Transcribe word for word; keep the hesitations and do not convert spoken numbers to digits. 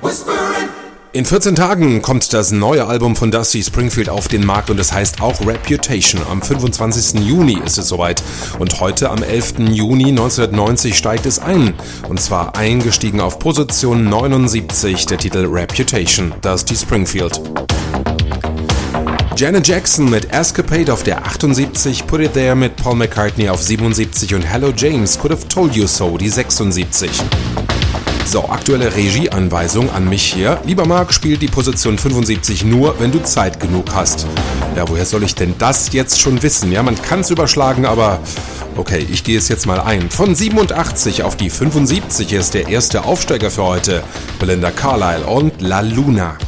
In vierzehn Tagen kommt das neue Album von Dusty Springfield auf den Markt und es heißt auch Reputation. Am fünfundzwanzigsten Juni ist es soweit und heute am elften Juni neunzehnhundertneunzig steigt es ein. Und zwar eingestiegen auf Position neunundsiebzig, der Titel Reputation, Dusty Springfield. Janet Jackson mit Escapade auf der achtundsiebzig, Put It There mit Paul McCartney auf siebenundsiebzig und Hello James, Could Have Told You So, die sechsundsiebzig. So, aktuelle Regieanweisung an mich hier. Lieber Marc, spielt die Position fünfundsiebzig nur, wenn du Zeit genug hast. Ja, woher soll ich denn das jetzt schon wissen? Ja, man kann es überschlagen, aber okay, ich gehe es jetzt mal ein. Von siebenundachtzig auf die fünfundsiebzig ist der erste Aufsteiger für heute. Belinda Carlisle und La Luna.